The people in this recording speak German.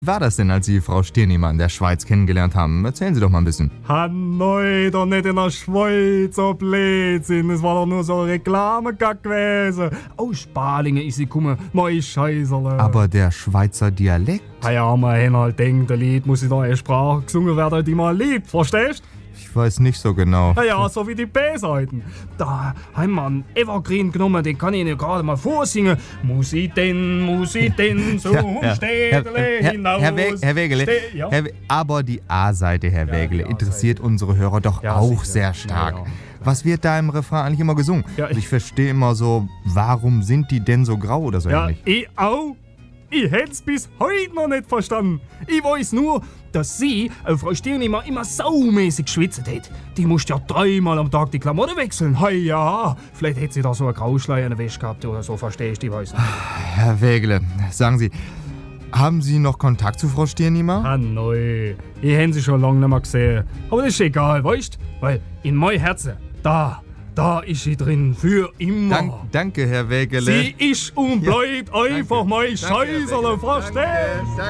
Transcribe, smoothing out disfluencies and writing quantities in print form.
War das denn, als Sie Frau Stirnimer in der Schweiz kennengelernt haben? Erzählen Sie doch mal ein bisschen. Hanoi, doch nicht in der Schweiz, so Blödsinn. Es war doch nur so ein Reklamegag gewesen. Aus Spalinge ist sie gekommen, mein Scheißerle. Aber der Schweizer Dialekt? Ja, man halt denkt, ein Lied muss in der Sprache gesungen werden, die man liebt, verstehst? Ich weiß nicht so genau. Ja, so wie die B-Seiten. Da haben wir einen Evergreen genommen, den kann ich Ihnen gerade mal vorsingen. Muss ich denn so Städtele hinaus? Herr Wägele, aber die A-Seite, Herr Wägele, interessiert unsere Hörer doch auch sehr stark. Ja. Was wird da im Refrain eigentlich immer gesungen? Ja, ich verstehe immer so, warum sind die denn so grau oder so ähnlich? Ich auch. Ich hätt's bis heute noch nicht verstanden. Ich weiß nur, dass sie, Frau Stirnimer, immer saumäßig geschwitzt hat. Die musste ja 3-mal am Tag die Klamotten wechseln. Ja, vielleicht hätte sie da so eine Grauschleier in der Wäsche gehabt oder so, verstehst du, ich weiß nicht. Herr Wägele, sagen Sie, haben Sie noch Kontakt zu Frau Stirnimer? Nein, ich hätte sie schon lange nicht mehr gesehen. Aber das ist egal, weißt du? Weil in mein Herzen, da ist sie drin, für immer. Danke, Herr Wägele. Sie ist und bleibt einfach mein Scheißerle, verstehst?